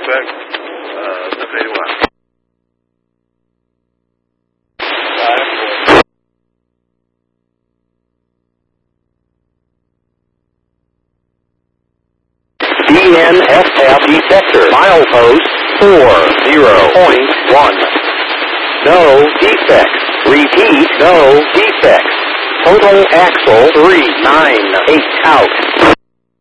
suspect, 781. DNFF detector, milepost 40.1. No defects. Repeat, no defects. Total axle 398 out.